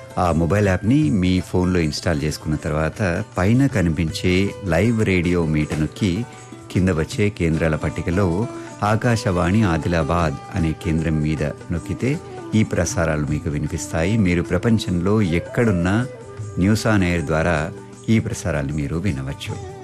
ఆ మొబైల్ యాప్ని మీ ఫోన్లో ఇన్స్టాల్ చేసుకున్న తర్వాత పైన కనిపించే లైవ్ రేడియో మీట నొక్కి కింద వచ్చే కేంద్రాల పట్టికలో ఆకాశవాణి ఆదిలాబాద్ అనే కేంద్రం మీద నొక్కితే ఈ ప్రసారాలు మీకు వినిపిస్తాయి. మీరు ప్రపంచంలో ఎక్కడున్నా న్యూస్ ఆన్ ఎయిర్ ద్వారా ఈ ప్రసారాలు మీరు వినవచ్చు.